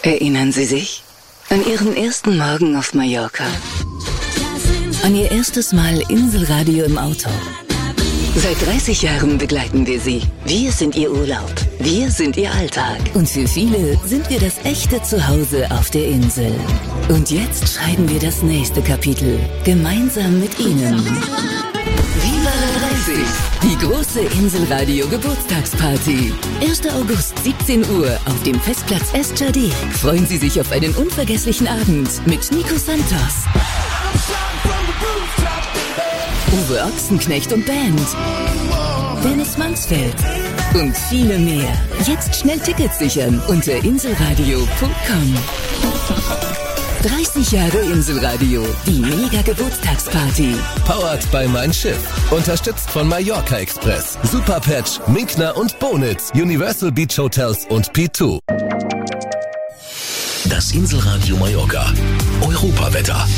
Erinnern Sie sich an Ihren ersten Morgen auf Mallorca? An Ihr erstes Mal Inselradio im Auto? Seit 30 Jahren begleiten wir Sie. Wir sind Ihr Urlaub. Wir sind Ihr Alltag. Und für viele sind wir das echte Zuhause auf der Insel. Und jetzt schreiben wir das nächste Kapitel. Gemeinsam mit Ihnen. Viva la 30! Die große Inselradio Geburtstagsparty. 1. August, 17 Uhr auf dem Festplatz Estjardé. Freuen Sie sich auf einen unvergesslichen Abend mit Nico Santos, Uwe Ochsenknecht und Band, Dennis Mansfeld und viele mehr. Jetzt schnell Tickets sichern unter inselradio.com. 30 Jahre Inselradio, die Mega-Geburtstagsparty. Powered by Mein Schiff. Unterstützt von Mallorca Express, Superpatch, Minkner und Bonitz, Universal Beach Hotels und P2. Das Inselradio Mallorca. Europawetter.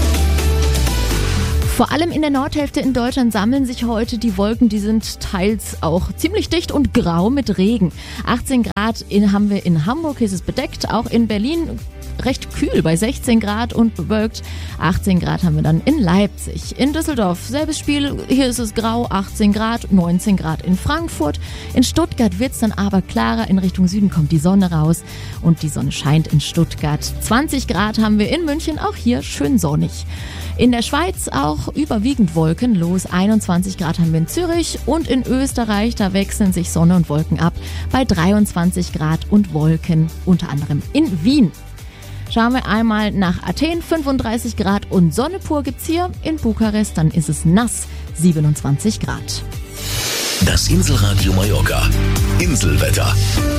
Vor allem in der Nordhälfte in Deutschland sammeln sich heute die Wolken, die sind teils auch ziemlich dicht und grau mit Regen. 18 Grad haben wir in Hamburg, hier ist es bedeckt, auch in Berlin recht kühl bei 16 Grad und bewölkt. 18 Grad haben wir dann in Leipzig. In Düsseldorf selbes Spiel, hier ist es grau, 18 Grad, 19 Grad in Frankfurt. In Stuttgart wird es dann aber klarer, in Richtung Süden kommt die Sonne raus und die Sonne scheint in Stuttgart. 20 Grad haben wir in München, auch hier schön sonnig. In der Schweiz auch überwiegend wolkenlos. 21 Grad haben wir in Zürich und in Österreich, da wechseln sich Sonne und Wolken ab bei 23 Grad und Wolken, unter anderem in Wien. Schauen wir einmal nach Athen, 35 Grad und Sonne pur gibt's hier. In Bukarest, dann ist es nass, 27 Grad. Das Inselradio Mallorca. Inselwetter.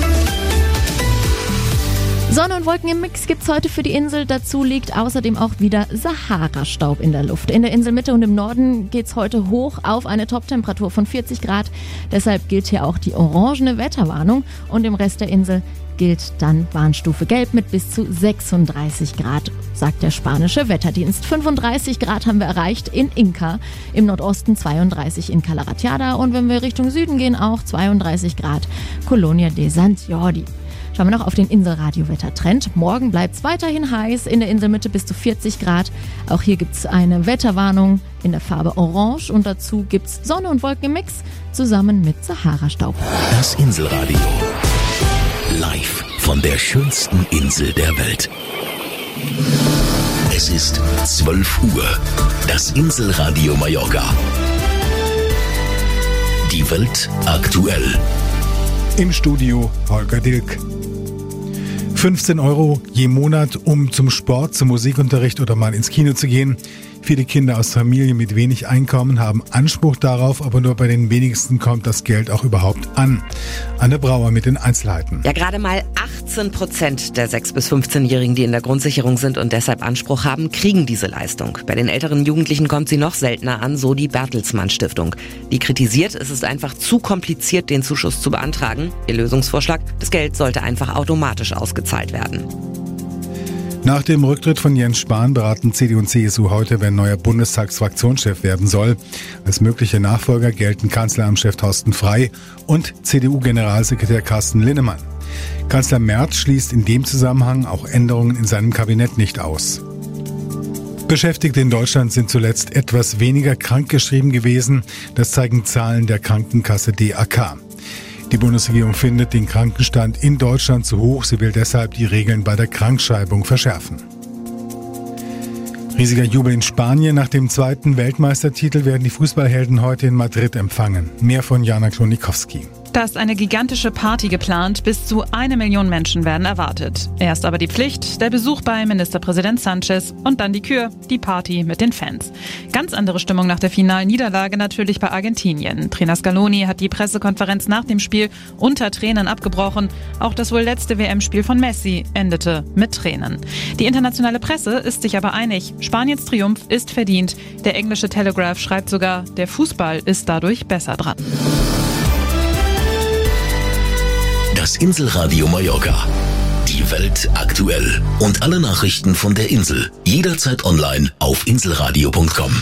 Sonne und Wolken im Mix gibt's heute für die Insel. Dazu liegt außerdem auch wieder Sahara-Staub in der Luft. In der Inselmitte und im Norden geht's heute hoch auf eine Toptemperatur von 40 Grad. Deshalb gilt hier auch die orangene Wetterwarnung. Und im Rest der Insel gilt dann Warnstufe Gelb mit bis zu 36 Grad, sagt der spanische Wetterdienst. 35 Grad haben wir erreicht in Inca, im Nordosten 32 in Cala Ratjada und wenn wir Richtung Süden gehen, auch 32 Grad Colonia de Sant Jordi. Schauen wir noch auf den Inselradio-Wettertrend. Morgen bleibt es weiterhin heiß, in der Inselmitte bis zu 40 Grad. Auch hier gibt es eine Wetterwarnung in der Farbe Orange und dazu gibt es Sonne und Wolken im Mix zusammen mit Sahara-Staub. Das Inselradio. Live von der schönsten Insel der Welt. Es ist 12 Uhr. Das Inselradio Mallorca. Die Welt aktuell. Im Studio Holger Dilk. 15 € je Monat, um zum Sport, zum Musikunterricht oder mal ins Kino zu gehen. Viele Kinder aus Familien mit wenig Einkommen haben Anspruch darauf, aber nur bei den wenigsten kommt das Geld auch überhaupt an. Anne Brauer mit den Einzelheiten. Ja, gerade mal 18% der 6- bis 15-Jährigen, die in der Grundsicherung sind und deshalb Anspruch haben, kriegen diese Leistung. Bei den älteren Jugendlichen kommt sie noch seltener an, so die Bertelsmann Stiftung. Die kritisiert, es ist einfach zu kompliziert, den Zuschuss zu beantragen. Ihr Lösungsvorschlag, das Geld sollte einfach automatisch ausgezahlt werden. Nach dem Rücktritt von Jens Spahn beraten CDU und CSU heute, wer neuer Bundestagsfraktionschef werden soll. Als mögliche Nachfolger gelten Kanzleramtschef Thorsten Frey und CDU-Generalsekretär Carsten Linnemann. Kanzler Merz schließt in dem Zusammenhang auch Änderungen in seinem Kabinett nicht aus. Beschäftigte in Deutschland sind zuletzt etwas weniger krankgeschrieben gewesen. Das zeigen Zahlen der Krankenkasse DAK. Die Bundesregierung findet den Krankenstand in Deutschland zu hoch. Sie will deshalb die Regeln bei der Krankschreibung verschärfen. Riesiger Jubel in Spanien. Nach dem zweiten Weltmeistertitel werden die Fußballhelden heute in Madrid empfangen. Mehr von Jana Klonikowski. Da ist eine gigantische Party geplant, bis zu 1 Million Menschen werden erwartet. Erst aber die Pflicht, der Besuch bei Ministerpräsident Sanchez und dann die Kür, die Party mit den Fans. Ganz andere Stimmung nach der finalen Niederlage natürlich bei Argentinien. Trainer Scaloni hat die Pressekonferenz nach dem Spiel unter Tränen abgebrochen. Auch das wohl letzte WM-Spiel von Messi endete mit Tränen. Die internationale Presse ist sich aber einig, Spaniens Triumph ist verdient. Der englische Telegraph schreibt sogar, der Fußball ist dadurch besser dran. Das Inselradio Mallorca. Die Welt aktuell. Und alle Nachrichten von der Insel. Jederzeit online auf inselradio.com.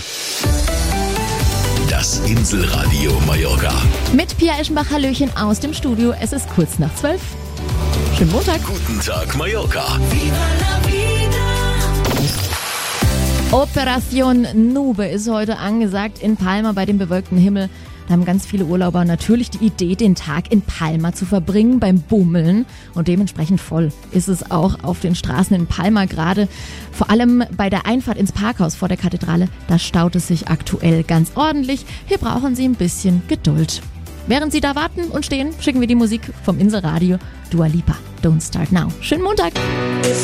Das Inselradio Mallorca. Mit Pia Eschenbach, Hallöchen aus dem Studio. Es ist kurz nach 12. Schönen Montag. Guten Tag, Mallorca. Operation Nube ist heute angesagt in Palma bei dem bewölkten Himmel. Da haben ganz viele Urlauber natürlich die Idee, den Tag in Palma zu verbringen beim Bummeln. Und dementsprechend voll ist es auch auf den Straßen in Palma gerade. Vor allem bei der Einfahrt ins Parkhaus vor der Kathedrale, da staut es sich aktuell ganz ordentlich. Hier brauchen Sie ein bisschen Geduld. Während Sie da warten und stehen, schicken wir die Musik vom Inselradio. Dua Lipa, Don't Start Now. Schönen Montag!